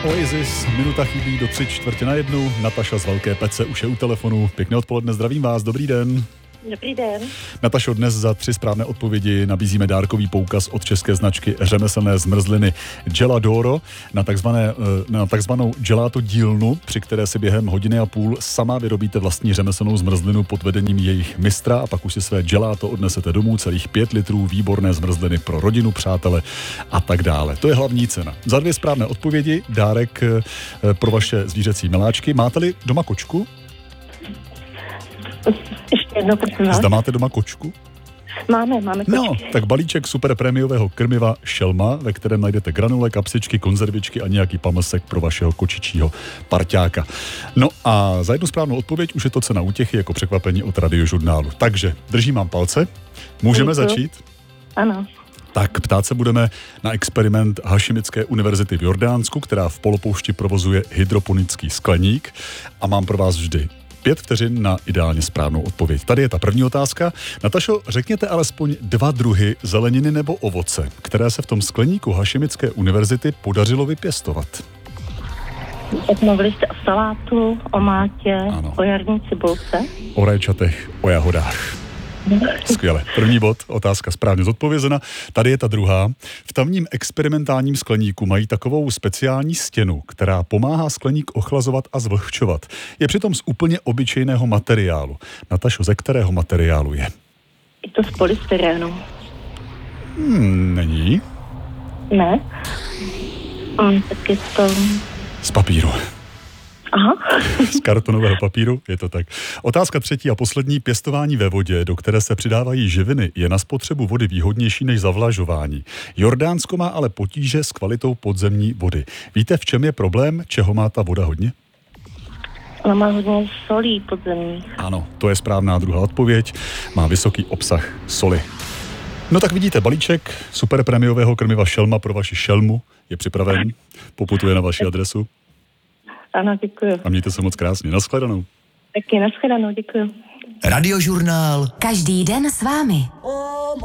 Oasis, minuta chybí do 3:45. Nataša z Velké Pece už je u telefonu. Pěkné odpoledne, zdravím vás, dobrý den. Dobrý den. Natašo, dnes za 3 správné odpovědi nabízíme dárkový poukaz od české značky řemeslné zmrzliny Geladoro na takzvanou gelato dílnu, při které si během hodiny a půl sama vyrobíte vlastní řemeslnou zmrzlinu pod vedením jejich mistra a pak už si své gelato odnesete domů, celých 5 litrů výborné zmrzliny pro rodinu, přátele a tak dále. To je hlavní cena. Za 2 správné odpovědi dárek pro vaše zvířecí miláčky. Máte-li doma kočku? Ještě jedno, prosím vás. Zda máte doma kočku? Máme kočky. No, tak balíček super prémiového krmiva Šelma, ve kterém najdete granule, kapsičky, konzervičky a nějaký pamlsek pro vašeho kočičího parťáka. No a za jednu správnou odpověď už je to cena útěchy jako překvapení od Radiožurnálu. Takže držím vám palce. Můžeme začít? Ano. Tak ptát se budeme na experiment Hašimické univerzity v Jordánsku, která v polopoušti provozuje hydroponický skleník a mám pro vás vždy 5 vteřin na ideálně správnou odpověď. Tady je ta první otázka. Natašo, řekněte alespoň 2 druhy zeleniny nebo ovoce, které se v tom skleníku Hašimické univerzity podařilo vypěstovat. Jak mluvili jste o salátu, o mátě, Ano. o jarní cibulce. O rajčatech, o jahodách. Skvěle. První bod, otázka správně zodpovězena. Tady je ta druhá. V tamním experimentálním skleníku mají takovou speciální stěnu, která pomáhá skleník ochlazovat a zvlhčovat. Je přitom z úplně obyčejného materiálu. Natašo, ze kterého materiálu je? Je to z polystyrenu. Není. Ne? Tak je to... Z papíru. Aha. Z kartonového papíru, je to tak. Otázka třetí a poslední. Pěstování ve vodě, do které se přidávají živiny, je na spotřebu vody výhodnější než zavlažování. Jordánsko má ale potíže s kvalitou podzemní vody. Víte, v čem je problém? Čeho má ta voda hodně? Ona má hodně solí podzemních. Ano, to je správná druhá odpověď. Má vysoký obsah soli. No tak vidíte, balíček super prémiového krmiva Šelma pro vaši šelmu je připraven. Poputuje na vaši adresu. Ano, děkuji. A mějte se moc krásně. Nashledanou. Taky nashledanou, děkuji. Radiožurnál. Každý den s vámi.